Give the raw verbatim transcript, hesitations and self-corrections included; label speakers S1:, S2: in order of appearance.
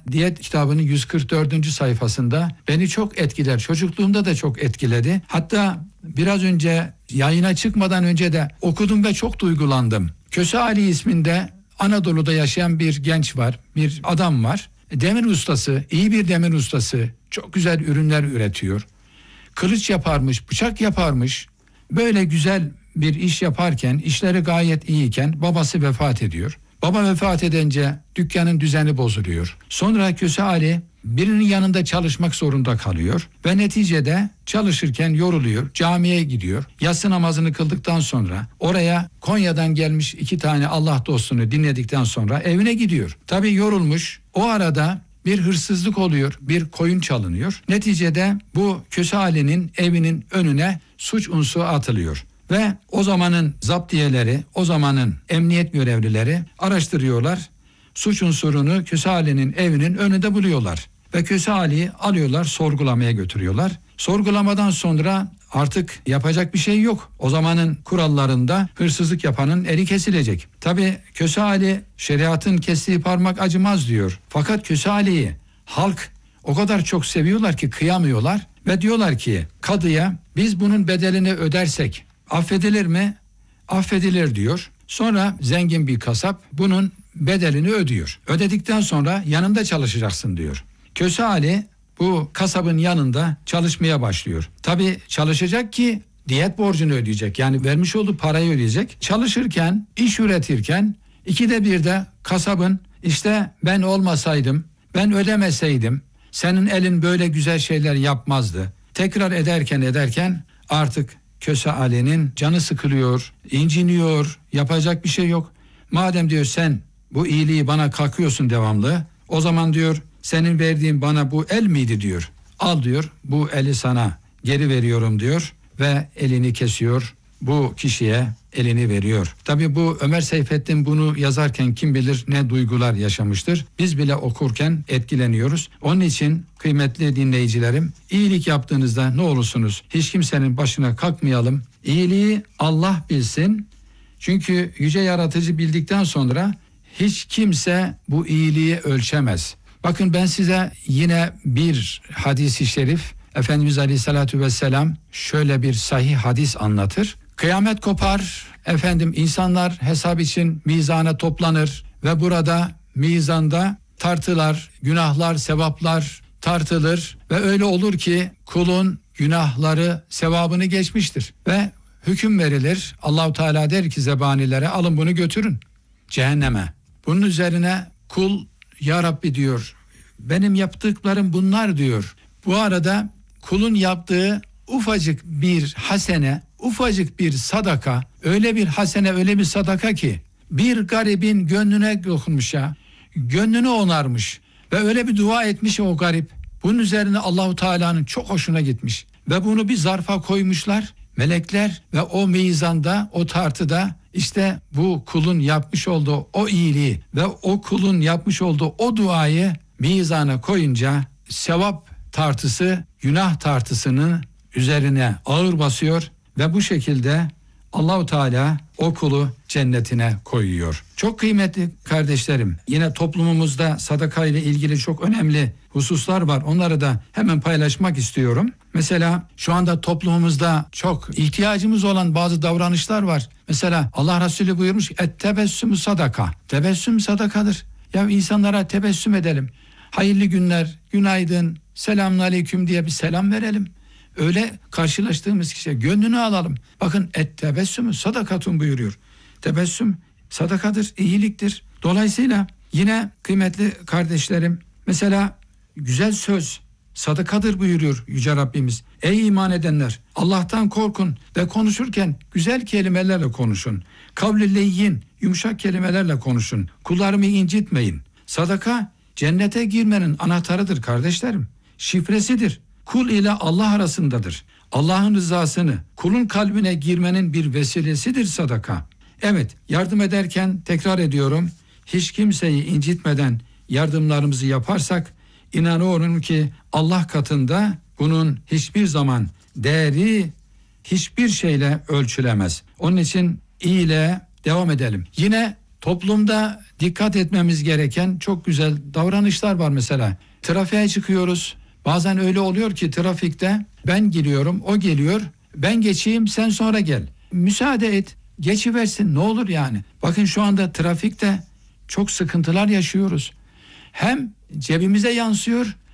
S1: Diyet kitabının yüz kırk dördüncü sayfasında beni çok etkiler. Çocukluğumda da çok etkiledi. Hatta biraz önce yayına çıkmadan önce de okudum ve çok duygulandım. Köse Ali isminde Anadolu'da yaşayan bir genç var, bir adam var. Demir ustası, iyi bir demir ustası, çok güzel ürünler üretiyor. Kılıç yaparmış, bıçak yaparmış. Böyle güzel bir iş yaparken, işleri gayet iyiyken babası vefat ediyor. Baba vefat edince dükkanın düzeni bozuluyor. Sonra Köse Ali birinin yanında çalışmak zorunda kalıyor ve neticede çalışırken yoruluyor, camiye gidiyor. Yatsı namazını kıldıktan sonra oraya Konya'dan gelmiş iki tane Allah dostunu dinledikten sonra evine gidiyor. Tabii yorulmuş. O arada bir hırsızlık oluyor, bir koyun çalınıyor. Neticede bu Köse Ali'nin evinin önüne suç unsuru atılıyor. Ve o zamanın zaptiyeleri, o zamanın emniyet görevlileri araştırıyorlar. Suç unsurunu Köse Ali'nin evinin önünde buluyorlar. Ve Köse Ali'yi alıyorlar, sorgulamaya götürüyorlar. Sorgulamadan sonra artık yapacak bir şey yok. O zamanın kurallarında hırsızlık yapanın eli kesilecek. Tabii Köse Ali şeriatın kestiği parmak acımaz diyor. Fakat Köse Ali'yi halk o kadar çok seviyorlar ki kıyamıyorlar. Ve diyorlar ki kadıya biz bunun bedelini ödersek affedilir mi? Affedilir diyor. Sonra zengin bir kasap bunun bedelini ödüyor. Ödedikten sonra yanında çalışacaksın diyor. Köse Ali bu kasabın yanında çalışmaya başlıyor. Tabii çalışacak ki diyet borcunu ödeyecek. Yani vermiş olduğu parayı ödeyecek. Çalışırken, iş üretirken ikide bir de kasabın işte ben olmasaydım, ben ödemeseydim senin elin böyle güzel şeyler yapmazdı. Tekrar ederken ederken artık Köse Ali'nin canı sıkılıyor, inciniyor, yapacak bir şey yok. Madem diyor sen bu iyiliği bana kalkıyorsun devamlı, o zaman diyor senin verdiğin bana bu el miydi diyor. Al diyor bu eli sana geri veriyorum diyor ve elini kesiyor. Bu kişiye elini veriyor. Tabii bu Ömer Seyfettin bunu yazarken kim bilir ne duygular yaşamıştır. Biz bile okurken etkileniyoruz. Onun için kıymetli dinleyicilerim, iyilik yaptığınızda ne olursunuz hiç kimsenin başına kalkmayalım. İyiliği Allah bilsin. Çünkü yüce yaratıcı bildikten sonra hiç kimse bu iyiliği ölçemez. Bakın ben size yine bir hadis-i şerif, Efendimiz Aleyhisselatü Vesselam şöyle bir sahih hadis anlatır. Kıyamet kopar, efendim insanlar hesap için mizana toplanır ve burada mizanda tartılar, günahlar, sevaplar tartılır ve öyle olur ki kulun günahları sevabını geçmiştir ve hüküm verilir. Allahu Teala der ki zebanilere alın bunu götürün cehenneme. Bunun üzerine kul ya Rabbi diyor benim yaptıklarım bunlar diyor. Bu arada kulun yaptığı ufacık bir hasene, ufacık bir sadaka, öyle bir hasene, öyle bir sadaka ki bir garibin gönlüne dokunmuş ya, gönlünü onarmış ve öyle bir dua etmiş o garip. Bunun üzerine Allahu Teala'nın çok hoşuna gitmiş ve bunu bir zarfa koymuşlar. Melekler ve o mizanda, o tartıda işte bu kulun yapmış olduğu o iyiliği ve o kulun yapmış olduğu o duayı mizana koyunca sevap tartısı günah tartısının üzerine ağır basıyor ve bu şekilde Allahu Teala o kulu cennetine koyuyor. Çok kıymetli kardeşlerim, yine toplumumuzda sadaka ile ilgili çok önemli hususlar var. Onları da hemen paylaşmak istiyorum. Mesela şu anda toplumumuzda çok ihtiyacımız olan bazı davranışlar var. Mesela Allah Resulü buyurmuş et tebessümü sadaka. Tebessüm sadakadır. Ya insanlara tebessüm edelim. Hayırlı günler, günaydın, selamünaleyküm diye bir selam verelim. Öyle karşılaştığımız kişiye gönlünü alalım. Bakın et tebessümü sadakatun buyuruyor. Tebessüm sadakadır, iyiliktir. Dolayısıyla yine kıymetli kardeşlerim, mesela güzel söz sadakadır buyuruyor Yüce Rabbimiz. Ey iman edenler, Allah'tan korkun ve konuşurken güzel kelimelerle konuşun. Kavli leyyin, yumuşak kelimelerle konuşun. Kullarımı incitmeyin. Sadaka cennete girmenin anahtarıdır kardeşlerim. Şifresidir. Kul ile Allah arasındadır. Allah'ın rızasını kulun kalbine girmenin bir vesilesidir sadaka. Evet, yardım ederken tekrar ediyorum, hiç kimseyi incitmeden yardımlarımızı yaparsak inanıyorum ki Allah katında bunun hiçbir zaman değeri hiçbir şeyle ölçülemez. Onun için iyiyle devam edelim. Yine Toplumda dikkat etmemiz gereken çok güzel davranışlar var mesela. Trafiğe çıkıyoruz. Bazen öyle oluyor ki trafikte ben giriyorum, o geliyor. Ben geçeyim, sen sonra gel. Müsaade et, geçiversin, ne olur yani. Bakın şu anda trafikte çok sıkıntılar yaşıyoruz. Hem cebimize yansıyor